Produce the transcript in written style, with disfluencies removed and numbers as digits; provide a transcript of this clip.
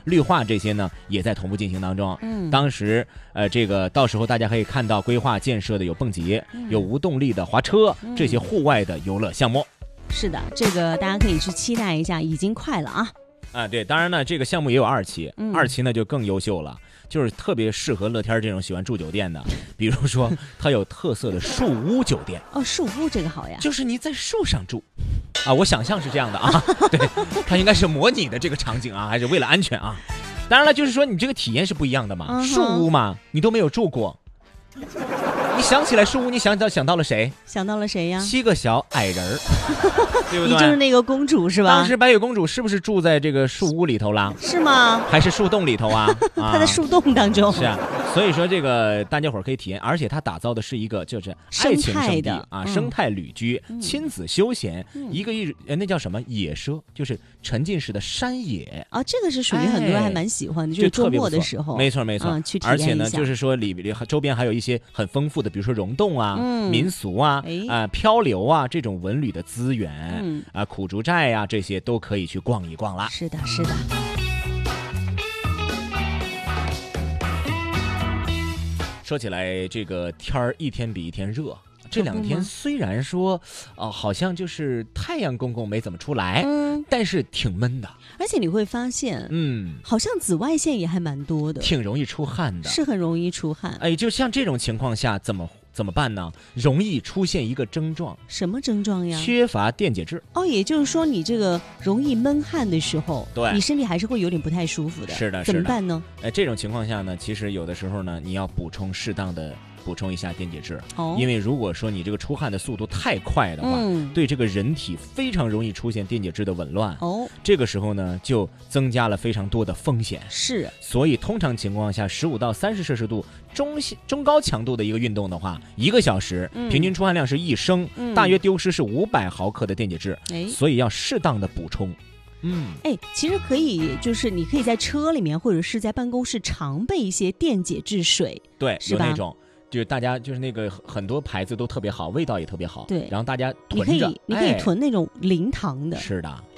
绿化这些呢也在同步进行当中。当时这个到时候大家可以看到规划建设的有蹦极，有无动力的滑车，这些户外的游乐项目。 是的，这个大家可以去期待一下，已经快了啊。 对，当然呢，这个项目也有2期，2期呢就更优秀了，就是特别适合乐天这种喜欢住酒店的，比如说它有特色的树屋酒店。 树屋这个好呀， 就是你在树上住。我想象是这样的啊，对，它应该是模拟的这个场景啊，还是为了安全啊？当然了，就是说你这个体验是不一样的嘛，树屋嘛，你都没有住过。你想起来树屋，你想到了谁？ 想到了谁呀 ？7个小矮人儿，对不对？ 你就是那个公主是吧？ 当时白雪公主是不是住在这个树屋里头啦？ 是吗？ 还是树洞里头啊？ 她在树洞当中。 是啊，所以说这个大家伙可以体验，而且它打造的是一个就是爱情圣地啊，生态旅居、亲子休闲，那叫什么野奢，就是沉浸式的山野啊， 这个是属于很多人还蛮喜欢的，就是周末的时候， 没错， 去体验一下。 而且呢，就是说里周边还有一些很丰富的，比如说溶洞啊、民俗啊、漂流啊这种文旅的资源，苦竹寨啊这些都可以去逛一逛啦。 是的。 说起来，这个天儿一天比一天热。这2天虽然说，好像就是太阳公公没怎么出来，但是挺闷的。 而且你会发现，好像紫外线也还蛮多的， 挺容易出汗的， 是很容易出汗。 就像这种情况下，怎么办呢？容易出现一个症状， 什么症状呀？ 缺乏电解质。 也就是说，你这个容易闷汗的时候， 对， 你身体还是会有点不太舒服的。 是的， 怎么办呢？ 这种情况下呢，其实有的时候呢，你要适当的补充一下电解质，因为如果说你这个出汗的速度太快的话，对这个人体非常容易出现电解质的紊乱。这个时候呢，就增加了非常多的风险。 是， 所以通常情况下，15到30摄氏度中高强度的一个运动的话，1个小时平均出汗量是1升，大约丢失是500毫克的电解质，所以要适当的补充。 其实可以，就是你可以在车里面或者是在办公室常备一些电解质水， 对， 是吧？ 有那种。就是大家就是那个很多牌子都特别好，味道也特别好， 对， 然后大家囤着， 你可以囤那种零糖的， 是的，